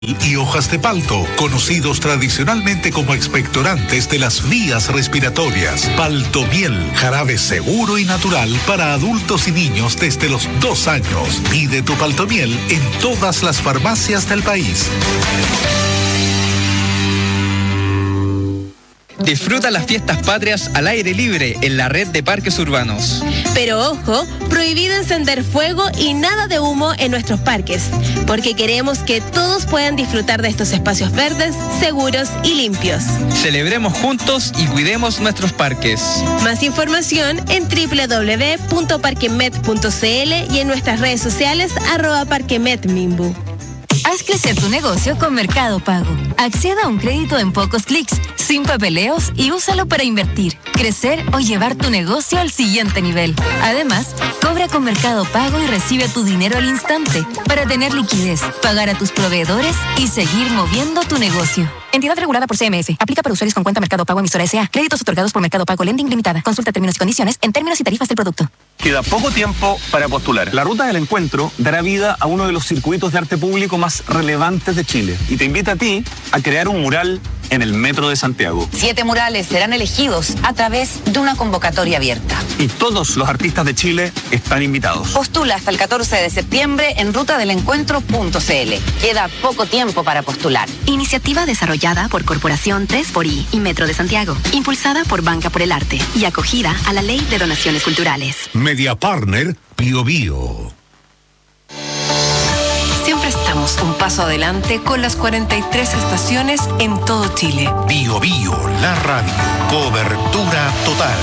y hojas de palto, conocidos tradicionalmente como expectorantes de las vías respiratorias. Paltomiel, jarabe seguro y natural para adultos y niños desde los 2 años. Pide tu Paltomiel en todas las farmacias del país. Disfruta las fiestas patrias al aire libre en la red de parques urbanos. Pero ojo, prohibido encender fuego y nada de humo en nuestros parques, porque queremos que todos puedan disfrutar de estos espacios verdes, seguros y limpios. Celebremos juntos y cuidemos nuestros parques. Más información en www.parquemet.cl y en nuestras redes sociales @parquemetmimbu. Haz crecer tu negocio con Mercado Pago. Acceda a un crédito en pocos clics, sin papeleos y úsalo para invertir, crecer o llevar tu negocio al siguiente nivel. Además, cobra con Mercado Pago y recibe tu dinero al instante para tener liquidez, pagar a tus proveedores y seguir moviendo tu negocio. Entidad regulada por CMF. Aplica para usuarios con cuenta Mercado Pago emisora S.A. Créditos otorgados por Mercado Pago Lending Limitada. Consulta términos y condiciones en términos y tarifas del producto. Queda poco tiempo para postular. La Ruta del Encuentro dará vida a uno de los circuitos de arte público más relevantes de Chile y te invita a ti a crear un mural en el Metro de Santiago. 7 murales serán elegidos a través de una convocatoria abierta. Y todos los artistas de Chile están invitados. Postula hasta el 14 de septiembre en rutadelencuentro.cl. Queda poco tiempo para postular. Iniciativa desarrollada por Corporación 3xI y Metro de Santiago, impulsada por Banca por el Arte y acogida a la Ley de Donaciones Culturales. Media Partner Bio Bio. Siempre estamos un paso adelante con las 43 estaciones en todo Chile. Bio Bio, la radio. Cobertura total.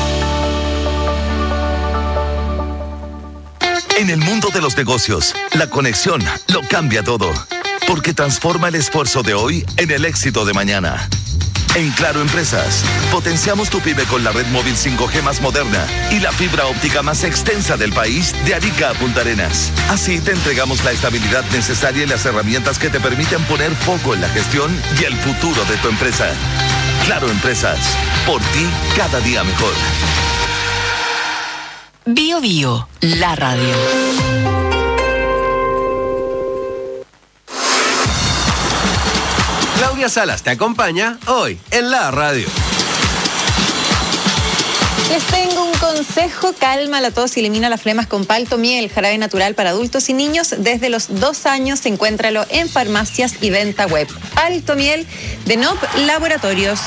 En el mundo de los negocios, la conexión lo cambia todo, porque transforma el esfuerzo de hoy en el éxito de mañana. En Claro Empresas, potenciamos tu pyme con la red móvil 5G más moderna y la fibra óptica más extensa del país, de Arica a Punta Arenas. Así te entregamos la estabilidad necesaria y las herramientas que te permiten poner foco en la gestión y el futuro de tu empresa. Claro Empresas, por ti cada día mejor. Bio Bio, la radio. Claudia Salas te acompaña hoy en la radio. Les tengo un consejo: calma la tos y elimina las flemas con Paltomiel, jarabe natural para adultos y niños desde los 2 años. Encuéntralo en farmacias y venta web. Paltomiel de NOP Laboratorios.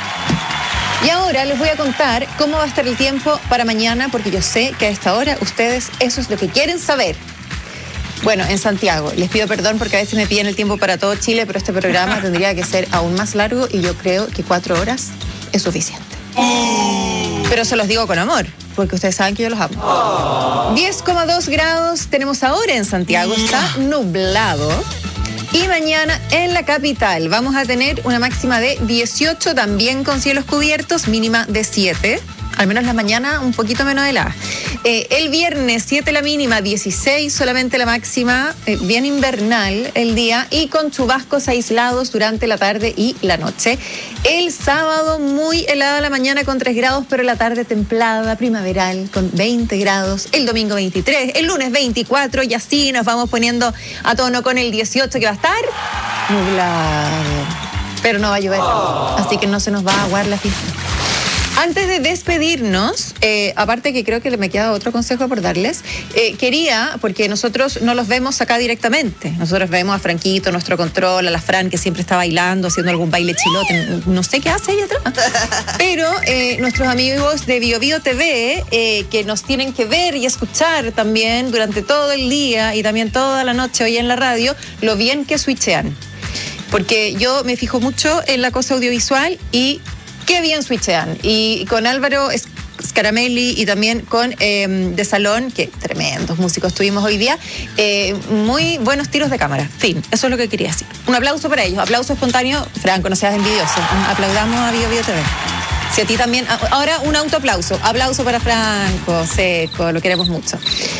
Y ahora les voy a contar cómo va a estar el tiempo para mañana, porque yo sé que a esta hora ustedes eso es lo que quieren saber. Bueno, en Santiago, les pido perdón porque a veces me piden el tiempo para todo Chile, pero este programa tendría que ser aún más largo y yo creo que 4 horas es suficiente. Pero se los digo con amor, porque ustedes saben que yo los amo. 10,2 grados tenemos ahora en Santiago, está nublado. Y mañana en la capital vamos a tener una máxima de 18, también con cielos cubiertos, mínima de 7. Al menos la mañana un poquito menos helada. El viernes 7 la mínima, 16 solamente la máxima, bien invernal el día y con chubascos aislados durante la tarde y la noche. El sábado muy helada la mañana con 3 grados, pero la tarde templada, primaveral con 20 grados. El domingo 23, el lunes 24 y así nos vamos poniendo a tono con el 18 que va a estar nublado. Pero no va a llover, así que no se nos va a aguar la fiesta. Antes de despedirnos, aparte que creo que me queda otro consejo por darles, quería, porque nosotros no los vemos acá directamente, nosotros vemos a Franquito, nuestro control, a la Fran que siempre está bailando, haciendo algún baile chilote, no sé qué hace ahí atrás, pero nuestros amigos de Bio Bio TV, que nos tienen que ver y escuchar también durante todo el día y también toda la noche hoy en la radio, lo bien que switchean, porque yo me fijo mucho en la cosa audiovisual y qué bien switchean. Y con Álvaro Scaramelli y también con De Salón, que tremendos músicos tuvimos hoy día, muy buenos tiros de cámara. Fin, eso es lo que quería decir. Un aplauso para ellos, aplauso espontáneo. Franco, no seas envidioso. Aplaudamos a Bio Bio TV. Si a ti también. Ahora un autoaplauso. Aplauso para Franco Seco, lo queremos mucho.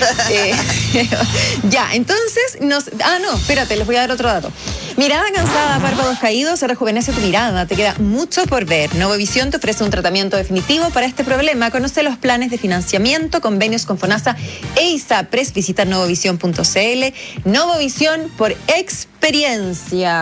Ya, entonces espérate, les voy a dar otro dato. Mirada cansada, párpados caídos, rejuvenece tu mirada. Te queda mucho por ver. Novovisión te ofrece un tratamiento definitivo para este problema. Conoce los planes de financiamiento, convenios con FONASA e ISAPRES. Visita novovisión.cl. Novovisión por experiencia.